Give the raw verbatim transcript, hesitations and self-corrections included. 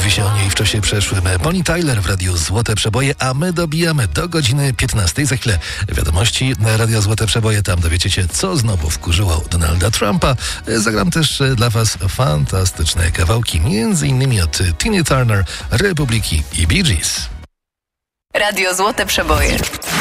mówi się o niej w czasie przeszłym. Bonnie Tyler w Radiu Złote Przeboje, a my dobijamy do godziny piętnastej. Za chwilę wiadomości na Radio Złote Przeboje. Tam dowiecie się, co znowu wkurzyło Donalda Trumpa. Zagram też dla was fantastyczne kawałki, między innymi od Tina Turner, Republiki i Bee Gees. Radio Złote Przeboje.